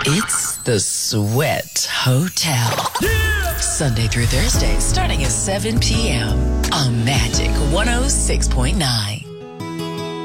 It's the Sweat Hotel. Sunday through Thursday, starting at 7 p.m. on Magic 106.9.